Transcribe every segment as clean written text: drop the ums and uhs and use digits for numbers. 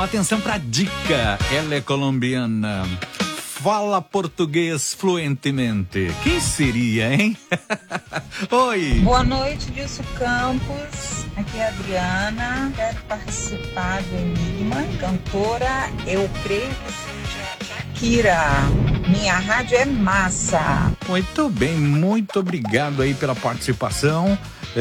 Atenção pra dica. Ela é colombiana. Fala português fluentemente. Quem seria, hein? Oi. Boa noite, Dilson Campos. Aqui é a Adriana. Quero participar do Enigma. Cantora, eu creio que seja Shakira. Minha rádio é massa. Muito bem, muito obrigado aí pela participação.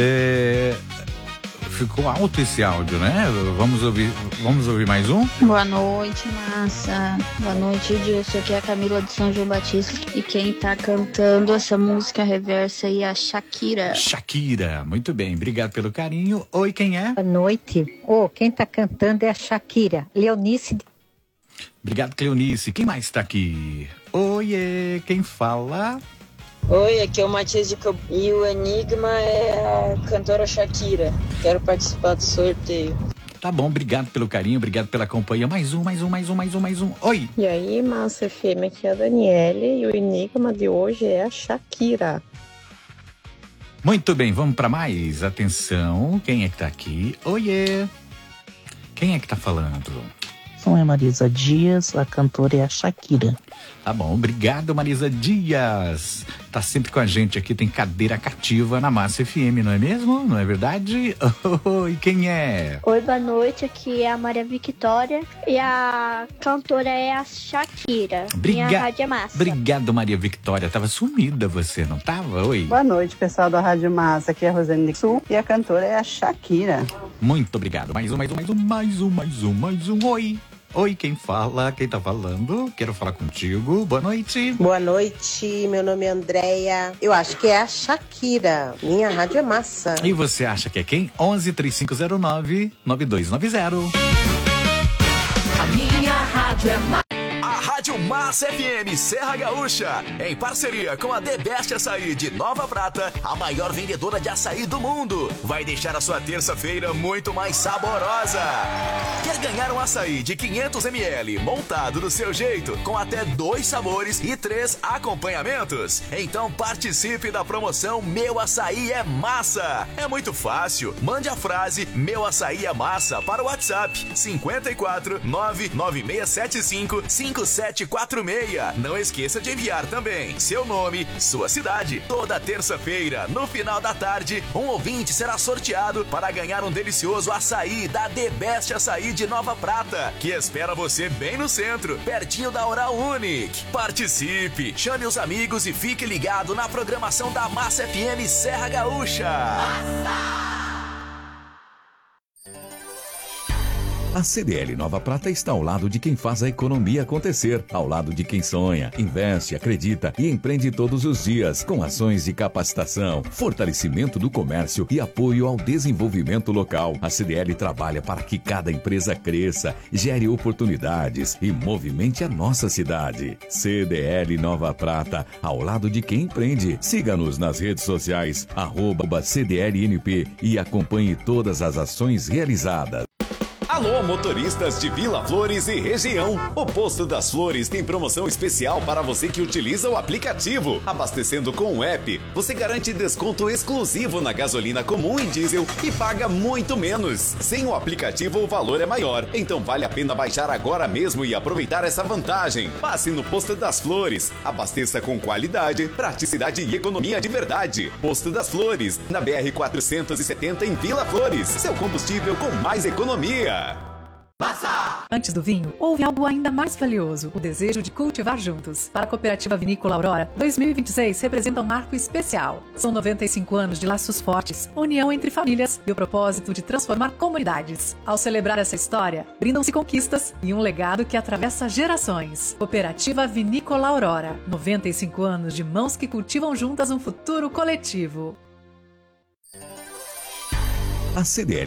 Ficou alto esse áudio, né? Vamos ouvir mais um? Boa noite, massa. Boa noite, Dilson. Aqui é a Camila de São João Batista. E quem tá cantando essa música reversa aí é a Shakira. Shakira, muito bem. Obrigado pelo carinho. Oi, quem é? Boa noite. Quem tá cantando é a Shakira. Leonice. Obrigado, Cleonice. Quem mais tá aqui? Oiê, quem fala? Oi, aqui é o Matias de Campo. E o Enigma é a cantora Shakira. Quero participar do sorteio. Tá bom, obrigado pelo carinho, obrigado pela companhia. Mais um. Oi! E aí, Massa FM, aqui é a Daniele e o Enigma de hoje é a Shakira. Muito bem, vamos para mais. Atenção, quem é que tá aqui? Oiê! Quem é que tá falando? É Marisa Dias, a cantora é a Shakira. Tá bom, obrigado, Marisa Dias. Tá sempre com a gente aqui, tem cadeira cativa na Massa FM, não é mesmo? Não é verdade? Oi, quem é? Oi, boa noite, aqui é a Maria Victória e a cantora é a Shakira. Minha rádio é massa. Obrigado, Maria Victória. Tava sumida você, não tava? Oi. Boa noite, pessoal da Rádio Massa. Aqui é a Rosane de Sul e a cantora é a Shakira. Muito obrigado. Mais um. Oi. Oi, quem fala? Quem tá falando? Quero falar contigo. Boa noite. Boa noite, meu nome é Andréia. Eu acho que é a Shakira. Minha rádio é massa. E você acha que é quem? 11-3509-9290. A minha rádio é massa. A Rádio Massa FM Serra Gaúcha, em parceria com a The Best Açaí de Nova Prata, a maior vendedora de açaí do mundo, vai deixar a sua terça-feira muito mais saborosa. Quer ganhar um açaí de 500 ml montado do seu jeito, com até 2 sabores e 3 acompanhamentos? Então participe da promoção Meu Açaí é Massa. É muito fácil. Mande a frase Meu Açaí é Massa para o WhatsApp 54 99675 5746. Não esqueça de enviar também seu nome, sua cidade. Toda terça-feira, no final da tarde, um ouvinte será sorteado para ganhar um delicioso açaí da The Best Açaí de Nova Prata, que espera você bem no centro, pertinho da Oral Unique. Participe, chame os amigos e fique ligado na programação da Massa FM Serra Gaúcha. Massa! A CDL Nova Prata está ao lado de quem faz a economia acontecer, ao lado de quem sonha, investe, acredita e empreende todos os dias, com ações de capacitação, fortalecimento do comércio e apoio ao desenvolvimento local. A CDL trabalha para que cada empresa cresça, gere oportunidades e movimente a nossa cidade. CDL Nova Prata, ao lado de quem empreende. Siga-nos nas redes sociais, @CDLNP e acompanhe todas as ações realizadas. Alô, motoristas de Vila Flores e região. O Posto das Flores tem promoção especial para você que utiliza o aplicativo. Abastecendo com o app, você garante desconto exclusivo na gasolina comum e diesel e paga muito menos. Sem o aplicativo, o valor é maior. Então vale a pena baixar agora mesmo e aproveitar essa vantagem. Passe no Posto das Flores. Abasteça com qualidade, praticidade e economia de verdade. Posto das Flores, na BR-470 em Vila Flores. Seu combustível com mais economia. Massa! Antes do vinho, houve algo ainda mais valioso, o desejo de cultivar juntos. Para a Cooperativa Vinícola Aurora, 2026 representa um marco especial. São 95 anos de laços fortes, união entre famílias e o propósito de transformar comunidades. Ao celebrar essa história, brindam-se conquistas e um legado que atravessa gerações. Cooperativa Vinícola Aurora, 95 anos de mãos que cultivam juntas um futuro coletivo. A CDL